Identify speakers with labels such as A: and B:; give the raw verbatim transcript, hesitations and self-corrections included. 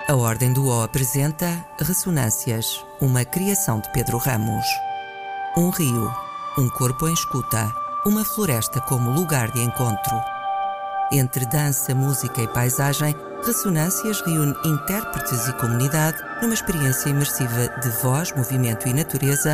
A: A Ordem do O apresenta Ressonâncias, uma criação de Pedro Ramos. Um rio, um corpo em escuta, uma floresta como lugar de encontro. Entre dança, música e paisagem, Ressonâncias reúne intérpretes e comunidade numa experiência imersiva de voz, movimento e natureza